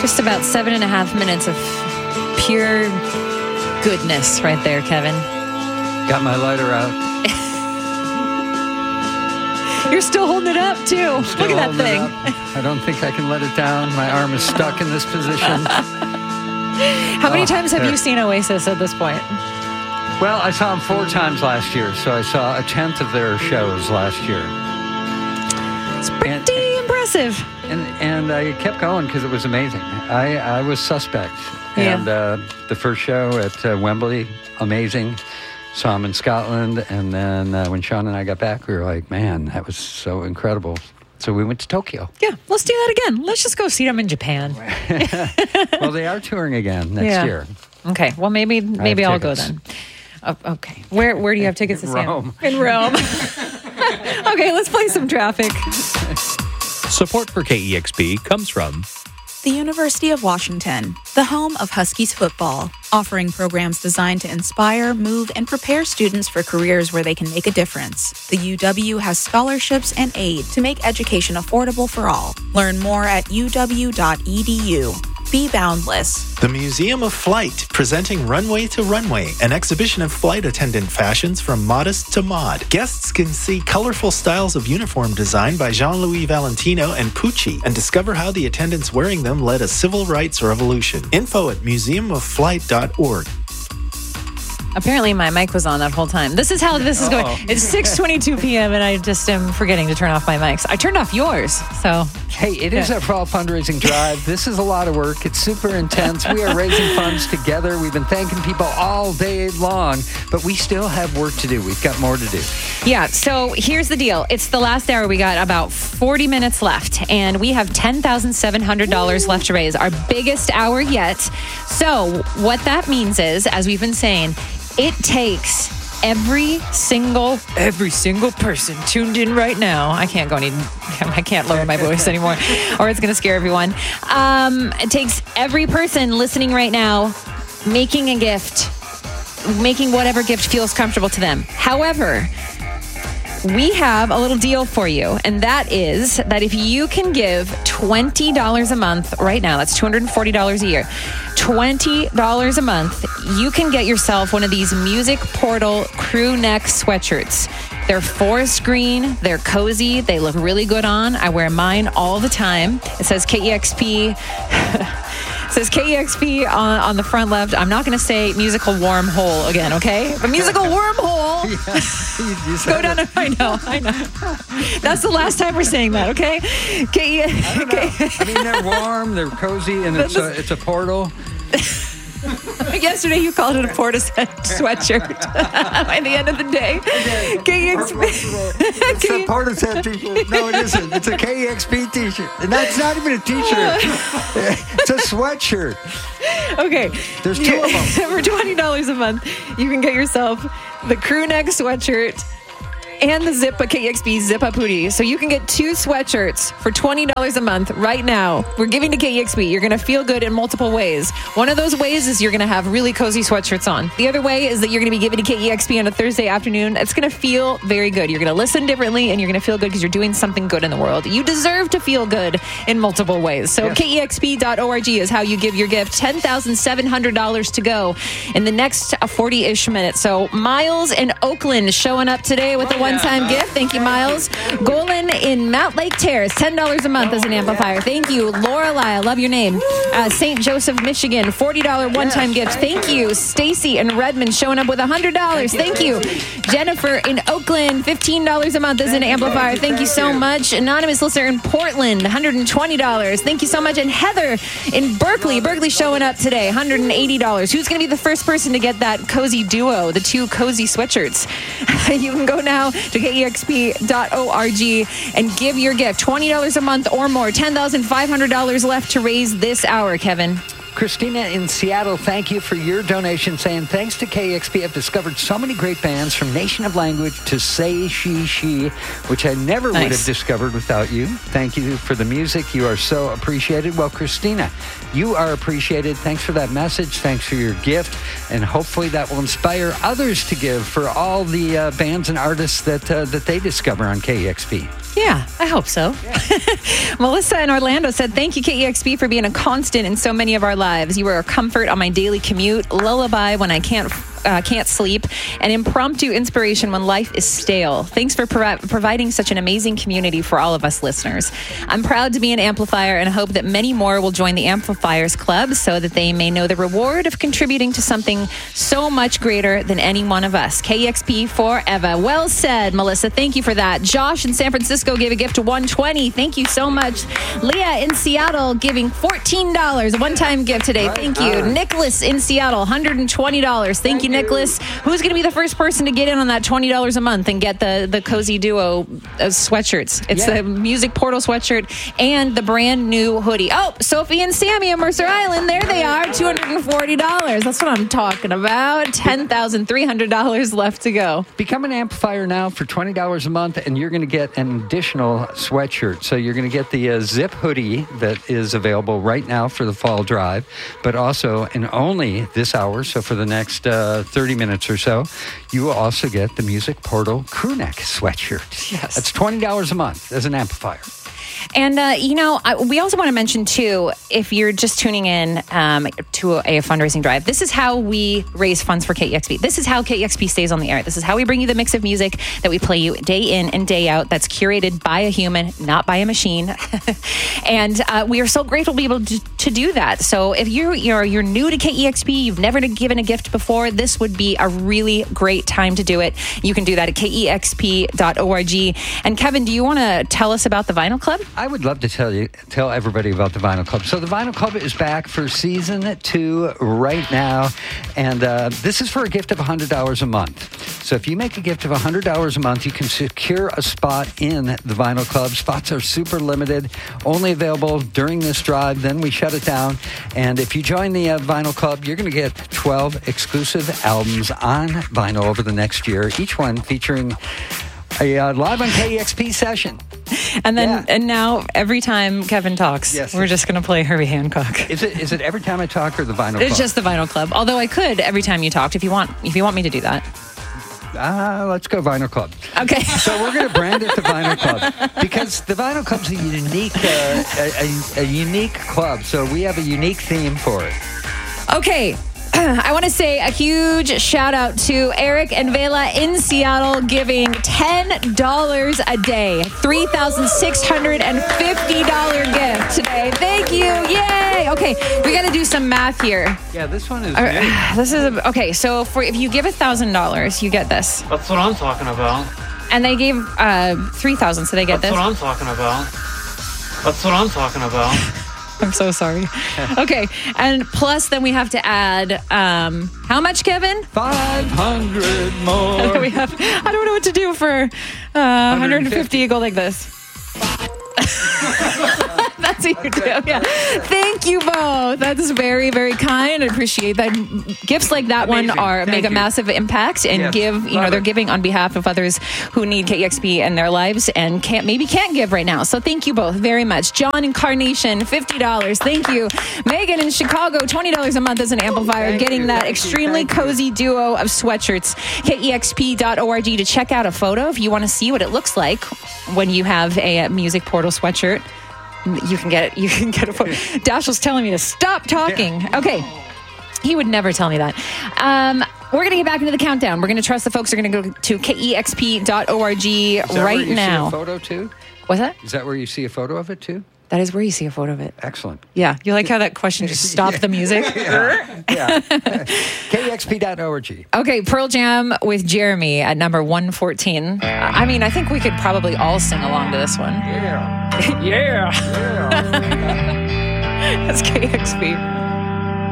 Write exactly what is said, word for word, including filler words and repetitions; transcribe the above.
Just about seven and a half minutes of pure goodness right there, Kevin. Got my lighter out. You're still holding it up, too. Look at that thing. I don't think I can let it down. My arm is stuck in this position. How many oh, times have there. you seen Oasis at this point? Well, I saw them four times last year, so I saw a tenth of their shows last year. It's pretty and, impressive. And and I kept going because it was amazing. I, I was suspect. Yeah. And uh, the first show at uh, Wembley, amazing. Saw them in Scotland. And then uh, when Sean and I got back, we were like, man, that was so incredible. So we went to Tokyo. Yeah, let's do that again. Let's just go see them in Japan. Well, they are touring again next yeah. year. Okay, well, maybe maybe I'll tickets. go then. Oh, okay, where where do you have tickets to see them? Rome. In Rome. Okay, let's play some traffic. Support for K E X P comes from the University of Washington, the home of Huskies football, offering programs designed to inspire, move, and prepare students for careers where they can make a difference. The U W has scholarships and aid to make education affordable for all. Learn more at u w dot e d u. Be boundless. The Museum of Flight, presenting Runway to Runway, an exhibition of flight attendant fashions from modest to mod. Guests can see colorful styles of uniform design by Jean-Louis Valentino and Pucci and discover how the attendants wearing them led a civil rights revolution. Info at museum of flight dot org. Apparently my mic was on that whole time. This is how this is going. It's six twenty-two p.m. and I just am forgetting to turn off my mics. I turned off yours, so... Hey, it is our fall fundraising drive. This is a lot of work. It's super intense. We are raising funds together. We've been thanking people all day long, but we still have work to do. We've got more to do. Yeah, so here's the deal. It's the last hour. We got about forty minutes left, and we have ten thousand seven hundred dollars left to raise, our biggest hour yet. So what that means is, as we've been saying, it takes every single, every single person tuned in right now. I can't go any, I can't lower my voice anymore, or it's going to scare everyone. Um, it takes every person listening right now making a gift, making whatever gift feels comfortable to them. However, we have a little deal for you, and that is that if you can give twenty dollars a month right now, that's two hundred forty dollars a year, twenty dollars a month, you can get yourself one of these Music Portal crew neck sweatshirts. They're forest green, they're cozy, they look really good on. I wear mine all the time. It says K E X P... It says K E X P on, on the front left. I'm not going to say musical wormhole again, okay? But musical wormhole. Yeah, you, you Go down. To, I know, I know. That's the last time we're saying that, okay? K- I don't know. I mean, they're warm, they're cozy, and it's a, it's a portal. Yesterday, you called it a Portishead sweatshirt. At the end of the day, K E X P. It's a Portishead t-shirt. No, it isn't. It's a K E X P t-shirt. And that's not even a t-shirt. It's a sweatshirt. Okay. There's two of them. For twenty dollars a month, you can get yourself the crew neck sweatshirt and the Zippa K E X P Zippa Pootie. So you can get two sweatshirts for twenty dollars a month right now. We're giving to K E X P. You're going to feel good in multiple ways. One of those ways is you're going to have really cozy sweatshirts on. The other way is that you're going to be giving to K E X P on a Thursday afternoon. It's going to feel very good. You're going to listen differently, and you're going to feel good because you're doing something good in the world. You deserve to feel good in multiple ways. So yes. K E X P dot org is how you give your gift. ten thousand seven hundred dollars to go in the next forty-ish minutes. So Miles in Oakland showing up today with a one-time gift. Thank you, Miles. Golan in Mount Lake Terrace, ten dollars a month as an amplifier. Thank you. Lorelei, I love your name. Uh, Saint Joseph, Michigan, forty dollars one-time gift. Thank you. Stacy in Redmond showing up with one hundred dollars. Thank you. Jennifer in Oakland, fifteen dollars a month as an amplifier. Thank you so much. Anonymous listener in Portland, one hundred twenty dollars. Thank you so much. And Heather in Berkeley, Berkeley showing up today, one hundred eighty dollars. Who's going to be the first person to get that cozy duo, the two cozy sweatshirts? You can go now to K E X P dot org and give your gift. twenty dollars a month or more. ten thousand five hundred dollars left to raise this hour, Kevin. Christina in Seattle, thank you for your donation, saying, thanks to K E X P, I've discovered so many great bands from Nation of Language to Say She She, which I never nice. would have discovered without you. Thank you for the music. You are so appreciated. Well, Christina, you are appreciated. Thanks for that message. Thanks for your gift. And hopefully that will inspire others to give for all the uh, bands and artists that, uh, that they discover on K E X P. Yeah, I hope so. Melissa in Orlando said, thank you, K E X P, for being a constant in so many of our lives. You were a comfort on my daily commute, lullaby when I can't uh, can't sleep, and impromptu inspiration when life is stale. Thanks for pro- providing such an amazing community for all of us listeners. I'm proud to be an amplifier and hope that many more will join the Amplifiers Club so that they may know the reward of contributing to something so much greater than any one of us. K E X P forever. Well said, Melissa. Thank you for that. Josh in San Francisco gave a gift of one hundred twenty dollars. Thank you so much. Leah in Seattle giving fourteen dollars. A one-time gift today. Right. Thank you. Uh, Nicholas in Seattle, one hundred twenty dollars. Thank, Thank you, Nicholas. Who's going to be the first person to get in on that twenty dollars a month and get the, the Cozy Duo uh, sweatshirts? It's Yeah. the Music Portal sweatshirt and the brand new hoodie. Oh, Sophie and Sammy in Mercer Island. There they are. two hundred forty dollars. That's what I'm talking about. ten thousand three hundred dollars left to go. Become an amplifier now for twenty dollars a month, and you're going to get an additional sweatshirt. So you're going to get the uh, zip hoodie that is available right now for the fall drive, but also, and only this hour, so for the next uh, thirty minutes or so, you will also get the Music Portal crew neck sweatshirt. Yes. That's twenty dollars a month as an amplifier. And, uh, you know, I, we also want to mention, too, if you're just tuning in um, to a, a fundraising drive, this is how we raise funds for K E X P. This is how K E X P stays on the air. This is how we bring you the mix of music that we play you day in and day out that's curated by a human, not by a machine. And uh, we are so grateful to be able to, to do that. So if you're, you're, you're new to K E X P, you've never given a gift before, this would be a really great time to do it. You can do that at K E X P dot org. And Kevin, do you want to tell us about the Vinyl Club? I would love to tell you, tell everybody about the Vinyl Club. So the Vinyl Club is back for season two right now, and uh, this is for a gift of one hundred dollars a month. So if you make a gift of one hundred dollars a month, you can secure a spot in the Vinyl Club. Spots are super limited, only available during this drive, then we shut it down. And if you join the uh, Vinyl Club, you're going to get twelve exclusive albums on vinyl over the next year, each one featuring a uh, live on K E X P session. And then, Yeah. and now every time Kevin talks, Yes. we're just going to play Herbie Hancock. Is it is it every time I talk or the Vinyl Club? It's just the Vinyl Club. Although I could every time you talked, if you want, if you want me to do that. Ah, let's go Vinyl Club. Okay. So we're going to brand it the Vinyl Club because the Vinyl Club's a unique, uh, a, a, a unique club. So we have a unique theme for it. Okay. I want to say a huge shout out to Eric and Vela in Seattle giving ten dollars a day. three thousand six hundred fifty dollars gift today. Thank you. Yay. Okay. We got to do some math here. Yeah, this one is. All right, this is a, okay. So for if you give one thousand dollars, you get this. That's what I'm talking about. And they gave uh, three thousand dollars, so they get That's this. what I'm talking about. That's what I'm talking about. I'm so sorry. Okay. And plus, then we have to add, um, how much, Kevin? five hundred more. we have, I don't know what to do for uh, one hundred fifty. You go like this. That's what you do. Yeah. Thank you both. That's very, very kind. I appreciate that. Gifts like that Amazing. one are Thank make a you. massive impact and Yes. give. You know, Love they're it. giving on behalf of others who need K E X P in their lives and can't maybe can't give right now. So thank you both very much. John in Carnation, fifty dollars. Thank you. Megan in Chicago, twenty dollars a month as an amplifier, Thank getting you. that Thank you. extremely Thank you. cozy duo of sweatshirts. K E X P dot org to check out a photo if you want to see what it looks like when you have a Music Portal sweatshirt. You can get it. You can get a photo. Dashiell's telling me to stop talking. Okay. He would never tell me that. Um, we're going to get back into the countdown. We're going to trust the folks who are going to go to K E X P dot org Is that where right you now. See a photo too? What's that? Is that where you see a photo of it too? That is where you see a photo of it. Excellent. Yeah. You like how that question just stopped the music? Yeah. K E X P dot org. Okay, Pearl Jam with Jeremy at number one fourteen. I mean, I think we could probably all sing along to this one. Yeah. Yeah. Yeah. That's K E X P.